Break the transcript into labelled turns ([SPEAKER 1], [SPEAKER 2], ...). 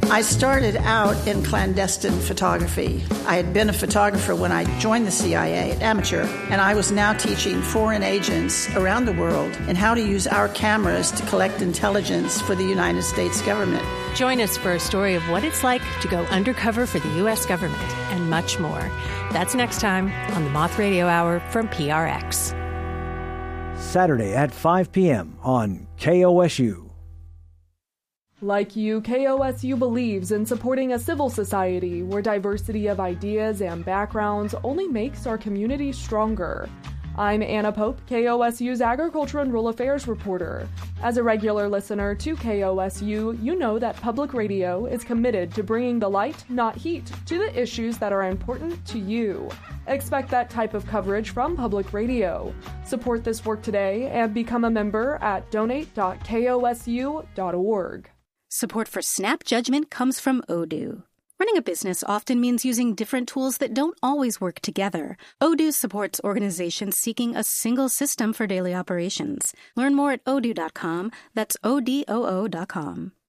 [SPEAKER 1] I started out in clandestine photography. I had been a photographer when I joined the CIA, amateur, and I was now teaching foreign agents around the world in how to use our cameras to collect intelligence for the United States government.
[SPEAKER 2] Join us for a story of what it's like to go undercover for the U.S. government and much more. That's next time on the Moth Radio Hour from PRX.
[SPEAKER 3] Saturday at 5 p.m. on KOSU.
[SPEAKER 4] Like you, KOSU believes in supporting a civil society where diversity of ideas and backgrounds only makes our community stronger. I'm Anna Pope, KOSU's Agriculture and Rural Affairs reporter. As a regular listener to KOSU, you know that public radio is committed to bringing the light, not heat, to the issues that are important to you. Expect that type of coverage from public radio. Support this work today and become a member at donate.kosu.org.
[SPEAKER 5] Support for Snap Judgment comes from Odoo. Running a business often means using different tools that don't always work together. Odoo supports organizations seeking a single system for daily operations. Learn more at odoo.com. That's ODOO.com.